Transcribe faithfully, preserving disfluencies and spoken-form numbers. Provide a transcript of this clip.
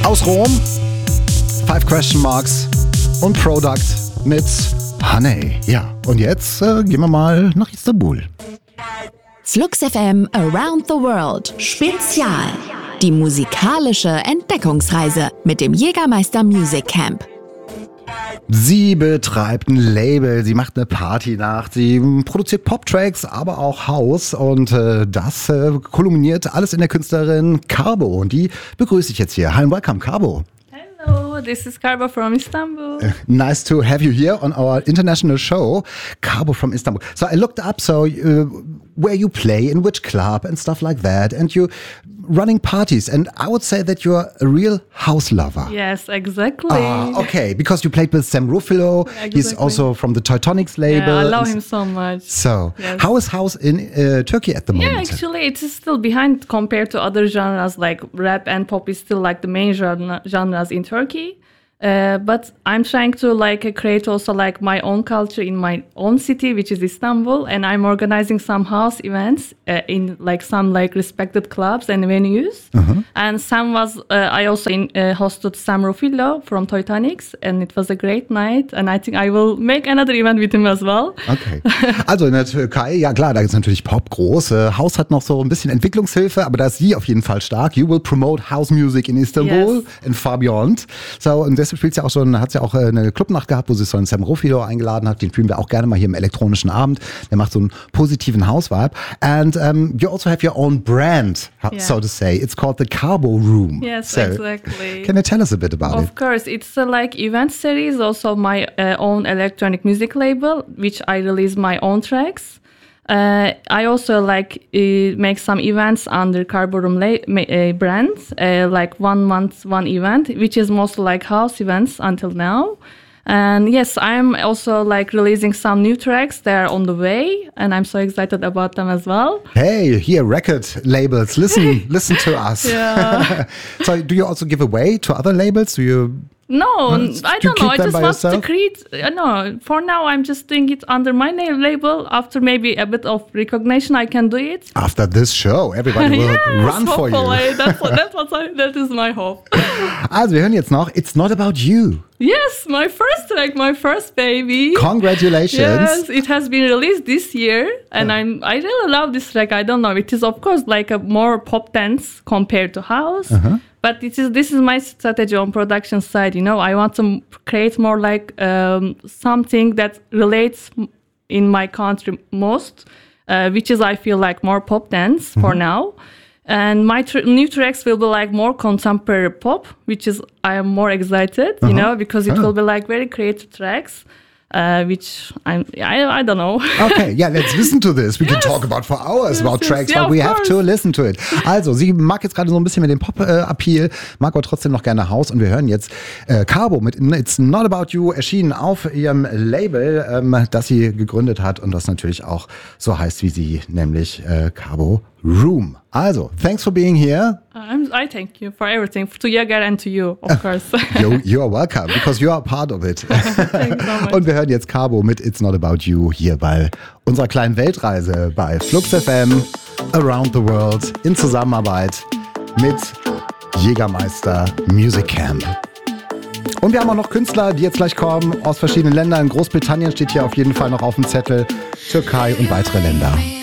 aus Rom. Five Question Marks und Product mit Honey. Ja, und jetzt äh, gehen wir mal nach Istanbul. Flux F M Around the World Spezial. Die musikalische Entdeckungsreise mit dem Jägermeister Music Camp. Sie betreibt ein Label, sie macht eine Partynacht, sie produziert Pop-Tracks, aber auch House und äh, das äh, kulminiert alles in der Künstlerin Carbo und die begrüße ich jetzt hier. Hi and welcome, Carbo. Hello, this is Carbo from Istanbul. Uh, nice to have you here on our international show, Carbo from Istanbul. So I looked up so uh, where you play, in which club and stuff like that, and you running parties, and I would say that you're a real house lover. Yes, exactly. Ah, okay, because you played with Sam Rufilo. Exactly. He's also from the Teutonics label. Yeah, I love him so much. So, yes. How is house in uh, Turkey at the moment? Yeah, actually, it's still behind compared to other genres like rap and pop is still like the main genre, genres in Turkey. Uh, but I'm trying to like create also like my own culture in my own city, which is Istanbul, and I'm organizing some house events uh, in like some like respected clubs and venues. Uh-huh. And Sam was uh, I also in, uh, hosted Sam Rufilo from Teutonics, and it was a great night. And I think I will make another event with him as well. Okay. Also in der Türkei, ja klar, da ist natürlich Pop groß. Äh, House hat noch so ein bisschen Entwicklungshilfe, aber da ist sie auf jeden Fall stark. You will promote house music in Istanbul yes. and far beyond. So und deshalb spielt sie auch schon, hat sie auch eine Clubnacht gehabt, wo sie so einen Sam Rufilo eingeladen hat. Den spielen wir auch gerne mal hier im elektronischen Abend. Der macht so einen positiven House-Vibe. And um, you also have your own brand, yeah. so to say. It's called the Carbo Room. Yes, so, exactly. Can you tell us a bit about of it? Of course, it's a like event series, also my uh, own electronic music label, which I release my own tracks. Uh, I also like uh, make some events under Carbo Room la- uh, brand, uh, like one month, one event, which is mostly like house events until now. And yes, I'm also like releasing some new tracks. They're on the way, and I'm so excited about them as well. Hey, here, record labels, listen, listen to us. Yeah. So, do you also give away to other labels? Do you? No, Huh? I Do you don't know. keep I them just by want yourself? to create. Uh, no, for now, I'm just doing it under my name label. After maybe a bit of recognition, I can do it. After this show, everybody will yes, run for you. hopefully. That's what, that's what I, that is my hope. Also, wir hören jetzt noch It's Not About You. Yes, my first track, my first baby. Congratulations. Yes, it has been released this year, and I'm I really love this track. I don't know, it is of course like a more pop dance compared to house, uh-huh. but it is this is my strategy on production side. You know, I want to create more like um, something that relates in my country most, uh, which is I feel like more pop dance uh-huh. for now. And my tr- new tracks will be like more contemporary pop, which is I am more excited, uh-huh. you know, because it oh. will be like very creative tracks, uh, which I'm I I don't know. Okay, yeah, let's listen to this. We yes. can talk about for hours yes, about yes, tracks, yeah, but we have to listen to it. Also, sie mag jetzt gerade so ein bisschen mit dem Pop-Appeal, mag aber trotzdem noch gerne House und wir hören jetzt äh, Carbo mit It's Not About You, erschienen auf ihrem Label, ähm, das sie gegründet hat und das natürlich auch so heißt wie sie, nämlich äh, Carbo Room. Also, thanks for being here. I'm, I thank you for everything, to Jäger and to you, of course. you, you're welcome, because you are part of it. Thanks so much. Und wir hören jetzt Carbo mit It's Not About You hier bei unserer kleinen Weltreise bei Flux F M Around the World in Zusammenarbeit mit Jägermeister Music Camp. Und wir haben auch noch Künstler, die jetzt gleich kommen aus verschiedenen Ländern. Großbritannien steht hier auf jeden Fall noch auf dem Zettel, Türkei und weitere Länder.